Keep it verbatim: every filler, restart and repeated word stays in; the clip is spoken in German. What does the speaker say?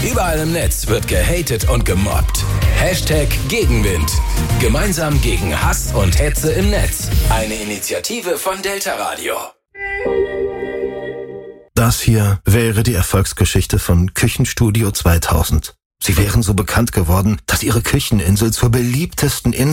Überall im Netz wird gehatet und gemobbt. Hashtag Gegenwind. Gemeinsam gegen Hass und Hetze im Netz. Eine Initiative von Delta Radio. Das hier wäre die Erfolgsgeschichte von Küchenstudio zweitausend. Sie wären so bekannt geworden, dass ihre Kücheninsel zur beliebtesten Insel